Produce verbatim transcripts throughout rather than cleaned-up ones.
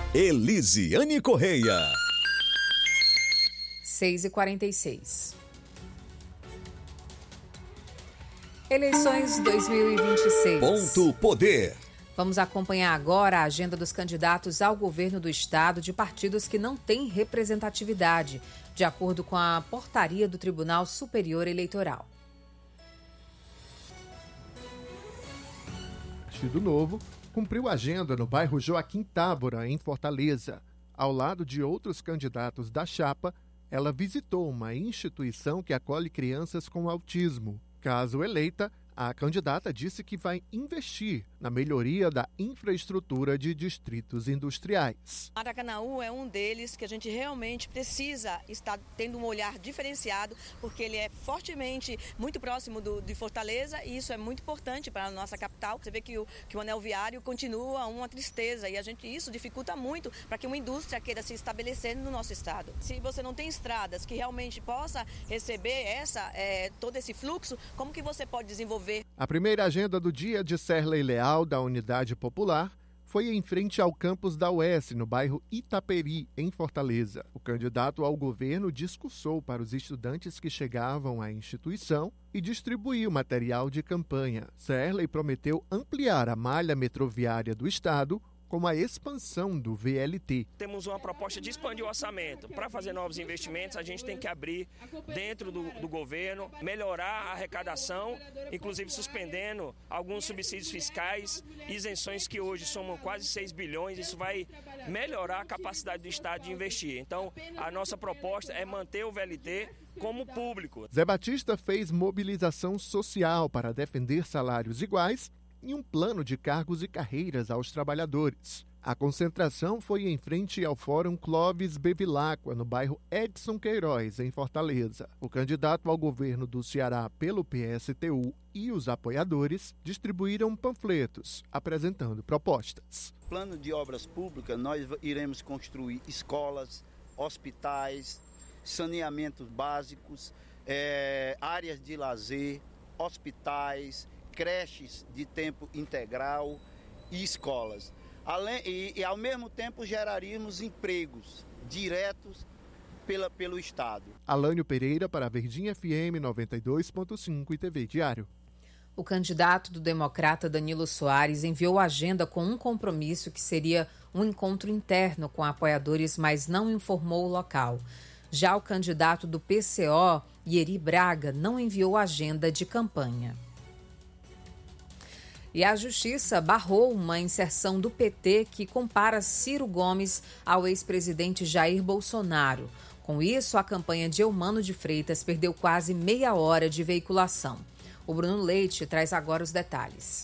Elisiane Correia. seis e quarenta e seis. Eleições dois mil e vinte e seis. Ponto Poder. Vamos acompanhar agora a agenda dos candidatos ao governo do estado de partidos que não têm representatividade, de acordo com a portaria do Tribunal Superior Eleitoral. Partido Novo cumpriu agenda no bairro Joaquim Távora, em Fortaleza. Ao lado de outros candidatos da chapa, ela visitou uma instituição que acolhe crianças com autismo. Caso eleita, a candidata disse que vai investir na melhoria da infraestrutura de distritos industriais. Maracanaú é um deles que a gente realmente precisa estar tendo um olhar diferenciado, porque ele é fortemente muito próximo do, de Fortaleza e isso é muito importante para a nossa capital. Você vê que o, que o anel viário continua uma tristeza e a gente, isso dificulta muito para que uma indústria queira se estabelecer no nosso estado. Se você não tem estradas que realmente possa receber essa, é, todo esse fluxo, como que você pode desenvolver? A primeira agenda do dia de Serlei Leal, da Unidade Popular, foi em frente ao campus da U E S, no bairro Itaperi, em Fortaleza. O candidato ao governo discursou para os estudantes que chegavam à instituição e distribuiu material de campanha. Serlei prometeu ampliar a malha metroviária do estado, como a expansão do V L T. Temos uma proposta de expandir o orçamento. Para fazer novos investimentos, a gente tem que abrir dentro do, do governo, melhorar a arrecadação, inclusive suspendendo alguns subsídios fiscais, isenções que hoje somam quase seis bilhões. Isso vai melhorar a capacidade do Estado de investir. Então, a nossa proposta é manter o V L T como público. Zé Batista fez mobilização social para defender salários iguais e um plano de cargos e carreiras aos trabalhadores. A concentração foi em frente ao Fórum Clóvis Bevilacqua, no bairro Edson Queiroz, em Fortaleza. O candidato ao governo do Ceará pelo P S T U e os apoiadores distribuíram panfletos, apresentando propostas. Plano de obras públicas, nós iremos construir escolas, hospitais, saneamentos básicos, é, áreas de lazer, hospitais, creches de tempo integral e escolas. Além, e, e ao mesmo tempo geraríamos empregos diretos pela, pelo Estado. Alânio Pereira para a Verdinha F M noventa e dois ponto cinco e T V Diário. O candidato do Democrata Danilo Soares enviou a agenda com um compromisso que seria um encontro interno com apoiadores, mas não informou o local. Já o candidato do P C O, Ieri Braga, não enviou agenda de campanha. E a Justiça barrou uma inserção do P T que compara Ciro Gomes ao ex-presidente Jair Bolsonaro. Com isso, a campanha de Eumano de Freitas perdeu quase meia hora de veiculação. O Bruno Leite traz agora os detalhes.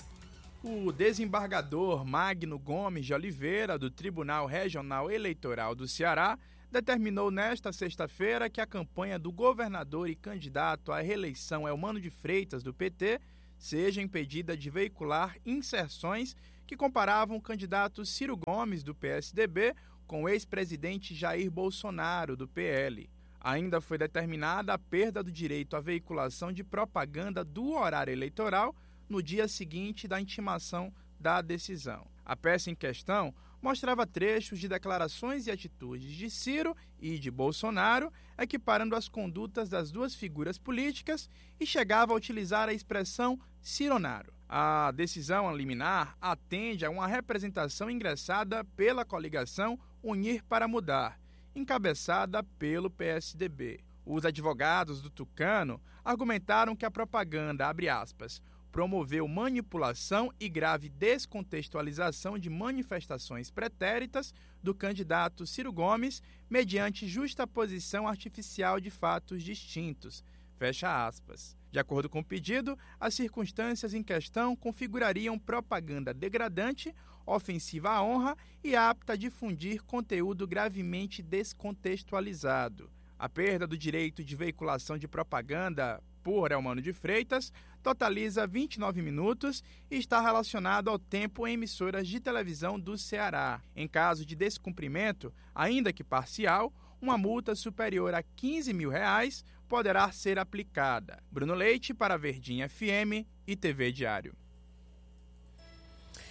O desembargador Magno Gomes de Oliveira, do Tribunal Regional Eleitoral do Ceará, determinou nesta sexta-feira que a campanha do governador e candidato à reeleição Eumano de Freitas, do P T, seja impedida de veicular inserções que comparavam o candidato Ciro Gomes, do P S D B, com o ex-presidente Jair Bolsonaro, do P L. Ainda foi determinada a perda do direito à veiculação de propaganda do horário eleitoral no dia seguinte da intimação da decisão. A peça em questão mostrava trechos de declarações e atitudes de Ciro e de Bolsonaro, equiparando as condutas das duas figuras políticas e chegava a utilizar a expressão cironaro. A decisão liminar atende a uma representação ingressada pela coligação Unir para Mudar, encabeçada pelo P S D B. Os advogados do Tucano argumentaram que a propaganda, abre aspas, promoveu manipulação e grave descontextualização de manifestações pretéritas do candidato Ciro Gomes mediante justaposição artificial de fatos distintos. Fecha aspas. De acordo com o pedido, as circunstâncias em questão configurariam propaganda degradante, ofensiva à honra e apta a difundir conteúdo gravemente descontextualizado. A perda do direito de veiculação de propaganda por Eumano de Freitas totaliza vinte e nove minutos e está relacionado ao tempo em emissoras de televisão do Ceará. Em caso de descumprimento, ainda que parcial, uma multa superior a quinze mil reais poderá ser aplicada. Bruno Leite para Verdinha F M e T V Diário.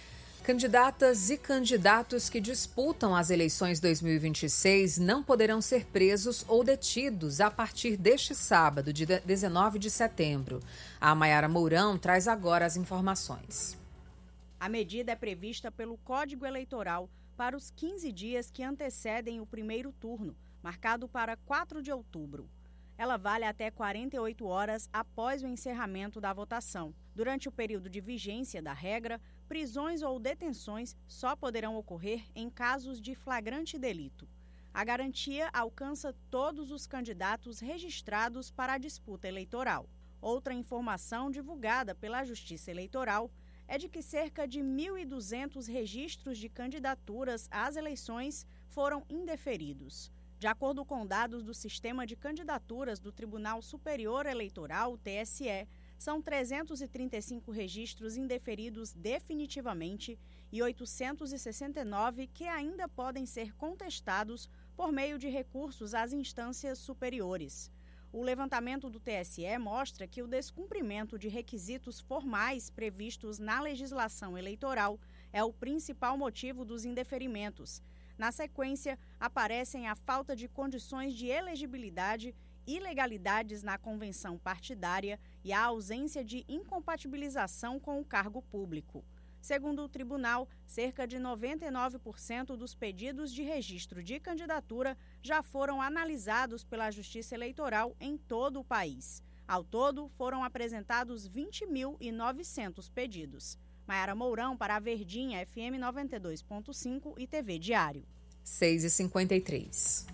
Candidatas e candidatos que disputam as eleições dois mil e vinte e seis não poderão ser presos ou detidos a partir deste sábado, dia dezenove de setembro. A Maiara Mourão traz agora as informações. A medida é prevista pelo Código Eleitoral para os quinze dias que antecedem o primeiro turno, marcado para quatro de outubro. Ela vale até quarenta e oito horas após o encerramento da votação. Durante o período de vigência da regra, prisões ou detenções só poderão ocorrer em casos de flagrante delito. A garantia alcança todos os candidatos registrados para a disputa eleitoral. Outra informação divulgada pela Justiça Eleitoral é de que cerca de mil e duzentos registros de candidaturas às eleições foram indeferidos. De acordo com dados do Sistema de Candidaturas do Tribunal Superior Eleitoral, o T S E, são trezentos e trinta e cinco registros indeferidos definitivamente e oitocentos e sessenta e nove que ainda podem ser contestados por meio de recursos às instâncias superiores. O levantamento do T S E mostra que o descumprimento de requisitos formais previstos na legislação eleitoral é o principal motivo dos indeferimentos. Na sequência, aparecem a falta de condições de elegibilidade, ilegalidades na convenção partidária e a ausência de incompatibilização com o cargo público. Segundo o tribunal, cerca de noventa e nove por cento dos pedidos de registro de candidatura já foram analisados pela Justiça Eleitoral em todo o país. Ao todo, foram apresentados vinte mil e novecentos pedidos. Maiara Mourão para a Verdinha, F M noventa e dois ponto cinco e T V Diário. seis e cinquenta e três.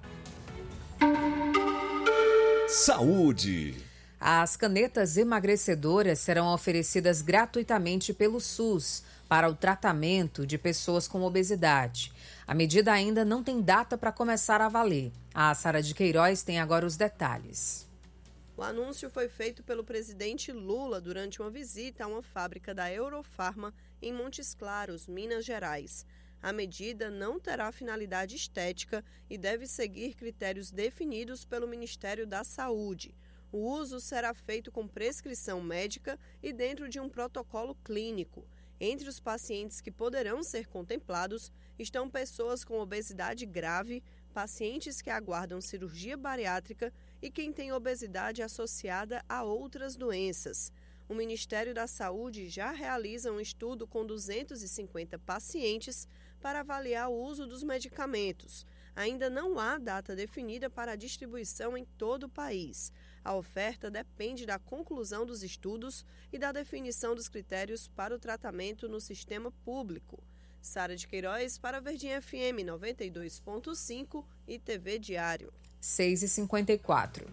Saúde. As canetas emagrecedoras serão oferecidas gratuitamente pelo SUS para o tratamento de pessoas com obesidade. A medida ainda não tem data para começar a valer. A Sara de Queiroz tem agora os detalhes. O anúncio foi feito pelo presidente Lula durante uma visita a uma fábrica da Eurofarma em Montes Claros, Minas Gerais. A medida não terá finalidade estética e deve seguir critérios definidos pelo Ministério da Saúde. O uso será feito com prescrição médica e dentro de um protocolo clínico. Entre os pacientes que poderão ser contemplados estão pessoas com obesidade grave, pacientes que aguardam cirurgia bariátrica e quem tem obesidade associada a outras doenças. O Ministério da Saúde já realiza um estudo com duzentos e cinquenta pacientes para avaliar o uso dos medicamentos. Ainda não há data definida para a distribuição em todo o país. A oferta depende da conclusão dos estudos e da definição dos critérios para o tratamento no sistema público. Sara de Queiroz para a Verdinha F M noventa e dois ponto cinco e T V Diário. seis e cinquenta e quatro.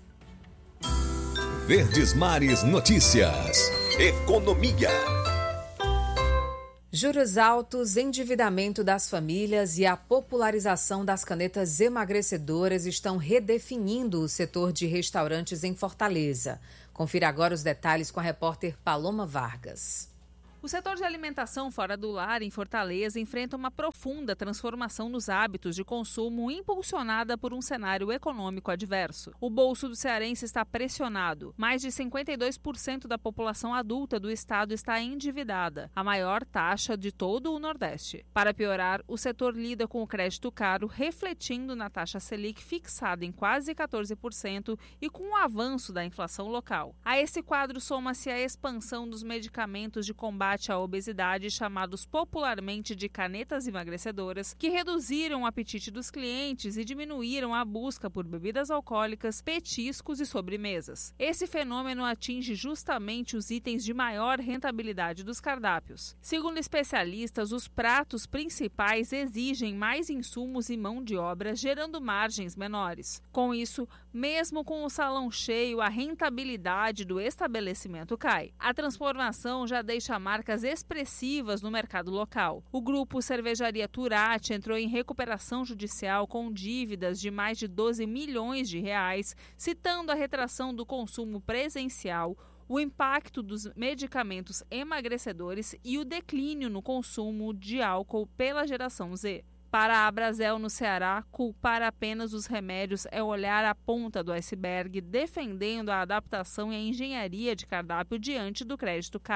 Verdes Mares Notícias. Economia. Juros altos, endividamento das famílias e a popularização das canetas emagrecedoras estão redefinindo o setor de restaurantes em Fortaleza. Confira agora os detalhes com a repórter Paloma Vargas. O setor de alimentação fora do lar em Fortaleza enfrenta uma profunda transformação nos hábitos de consumo impulsionada por um cenário econômico adverso. O bolso do cearense está pressionado. Mais de cinquenta e dois por cento da população adulta do estado está endividada, a maior taxa de todo o Nordeste. Para piorar, o setor lida com o crédito caro, refletindo na taxa Selic fixada em quase quatorze por cento e com o avanço da inflação local. A esse quadro soma-se a expansão dos medicamentos de combate à obesidade, chamados popularmente de canetas emagrecedoras, que reduziram o apetite dos clientes e diminuíram a busca por bebidas alcoólicas, petiscos e sobremesas. Esse fenômeno atinge justamente os itens de maior rentabilidade dos cardápios. Segundo especialistas, os pratos principais exigem mais insumos e mão de obra, gerando margens menores. Com isso, mesmo com o salão cheio, a rentabilidade do estabelecimento cai. A transformação já deixa marcas expressivas no mercado local. O grupo Cervejaria Turati entrou em recuperação judicial com dívidas de mais de doze milhões de reais, citando a retração do consumo presencial, o impacto dos medicamentos emagrecedores e o declínio no consumo de álcool pela geração Z. Para a Abrazel no Ceará, culpar apenas os remédios é olhar a ponta do iceberg, defendendo a adaptação e a engenharia de cardápio diante do crédito caro.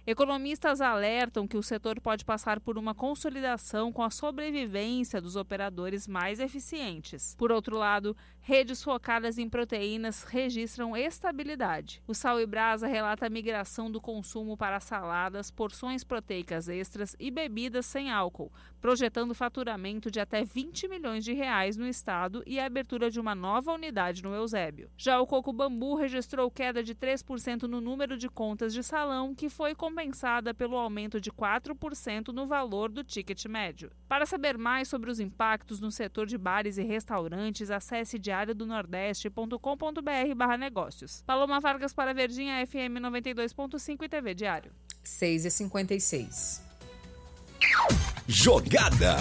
Economistas alertam que o setor pode passar por uma consolidação com a sobrevivência dos operadores mais eficientes. Por outro lado, redes focadas em proteínas registram estabilidade. O Sal e Brasa relata a migração do consumo para saladas, porções proteicas extras e bebidas sem álcool, projetando faturamento de até vinte milhões de reais no estado e a abertura de uma nova unidade no Eusébio. Já o Coco Bambu registrou queda de três por cento no número de contas de salão, que foi compensada pelo aumento de quatro por cento no valor do ticket médio. Para saber mais sobre os impactos no setor de bares e restaurantes, acesse diário do nordeste ponto com ponto br barra negócios. Paloma Vargas para Verdinha, F M noventa e dois ponto cinco e T V Diário. seis e cinquenta e seis. Jogada.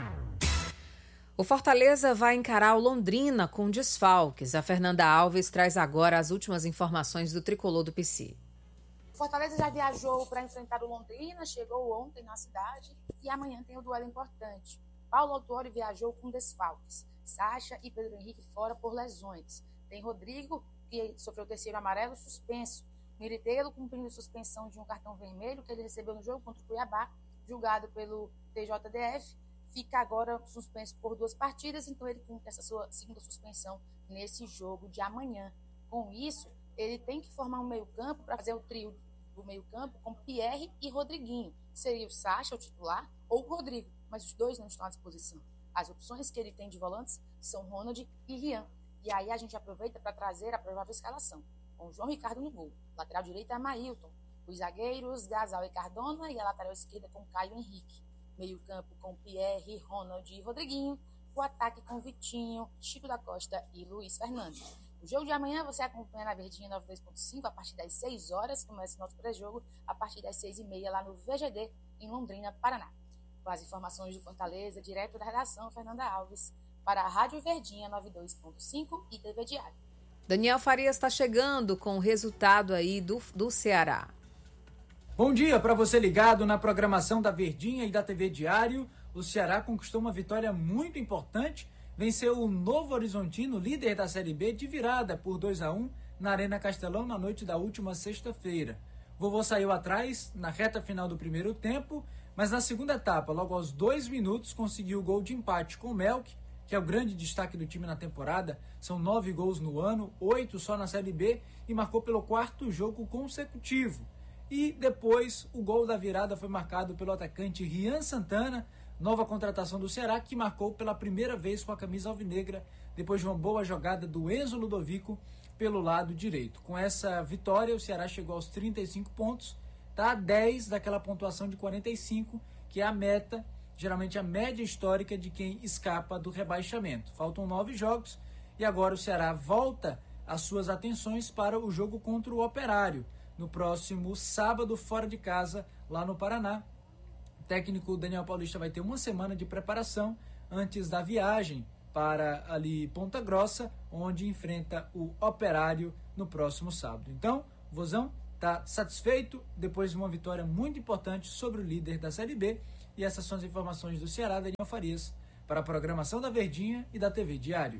O Fortaleza vai encarar o Londrina com desfalques. A Fernanda Alves traz agora as últimas informações do tricolor do P C. Fortaleza já viajou para enfrentar o Londrina, chegou ontem na cidade e amanhã tem o duelo importante. Paulo Autuori viajou com desfalques. Sacha e Pedro Henrique fora por lesões. Tem Rodrigo, que sofreu o terceiro amarelo, suspenso. Miritelo cumprindo suspensão de um cartão vermelho que ele recebeu no jogo contra o Cuiabá, julgado pelo T J D F. Fica agora suspenso por duas partidas, então ele cumpre essa sua segunda suspensão nesse jogo de amanhã. Com isso, ele tem que formar um meio-campo para fazer o trio do meio-campo com Pierre e Rodriguinho. Seria o Sacha, o titular, ou o Rodrigo, mas os dois não estão à disposição. As opções que ele tem de volantes são Ronald e Rian. E aí a gente aproveita para trazer a provável escalação, com o João Ricardo no gol. Lateral direita é Mailton. Os zagueiros, Gasal e Cardona, e a lateral esquerda com Caio Henrique. Meio-campo com Pierre, Ronald e Rodriguinho. O ataque com Vitinho, Chico da Costa e Luiz Fernando. O jogo de amanhã você acompanha na Verdinha noventa e dois ponto cinco a partir das seis horas. Começa o nosso pré-jogo a partir das seis e meia lá no V G D, em Londrina, Paraná. Com as informações do Fortaleza, direto da redação, Fernanda Alves, para a Rádio Verdinha noventa e dois ponto cinco e T V Diário. Daniel Farias está chegando com o resultado aí do, do Ceará. Bom dia para você ligado na programação da Verdinha e da T V Diário. O Ceará conquistou uma vitória muito importante, venceu o Novo Horizontino, líder da Série B, de virada por dois a um na Arena Castelão na noite da última sexta-feira. Vovô saiu atrás na reta final do primeiro tempo, mas na segunda etapa, logo aos dois minutos, conseguiu o gol de empate com o Melk, que é o grande destaque do time na temporada. São nove gols no ano, oito só na Série B, e marcou pelo quarto jogo consecutivo. E depois o gol da virada foi marcado pelo atacante Rian Santana, nova contratação do Ceará, que marcou pela primeira vez com a camisa alvinegra, depois de uma boa jogada do Enzo Ludovico pelo lado direito. Com essa vitória, o Ceará chegou aos trinta e cinco pontos, está a dez daquela pontuação de quarenta e cinco, que é a meta, geralmente a média histórica de quem escapa do rebaixamento. Faltam nove jogos e agora o Ceará volta as suas atenções para o jogo contra o Operário, no próximo sábado, fora de casa, lá no Paraná. O técnico Daniel Paulista vai ter uma semana de preparação antes da viagem para ali Ponta Grossa, onde enfrenta o Operário no próximo sábado. Então, o Vozão está satisfeito depois de uma vitória muito importante sobre o líder da Série B. E essas são as informações do Ceará, Daniel Farias, para a programação da Verdinha e da T V Diário.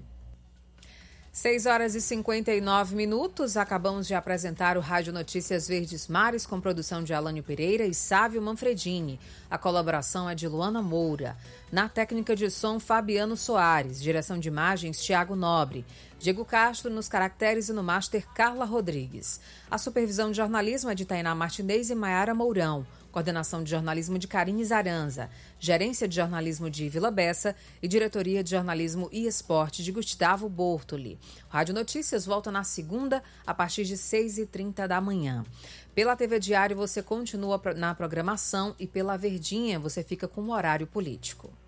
seis horas e cinquenta e nove minutos. Acabamos de apresentar o Rádio Notícias Verdes Mares com produção de Alânio Pereira e Sávio Manfredini. A colaboração é de Luana Moura. Na técnica de som, Fabiano Soares. Direção de imagens, Tiago Nobre. Diego Castro nos caracteres e no master, Carla Rodrigues. A supervisão de jornalismo é de Tainá Martinez e Maiara Mourão. Coordenação de jornalismo de Karine Zaranza, gerência de jornalismo de Vila Bessa e diretoria de jornalismo e esporte de Gustavo Bortoli. O Rádio Notícias volta na segunda, a partir de seis e trinta da manhã. Pela T V Diário você continua na programação e pela Verdinha você fica com o horário político.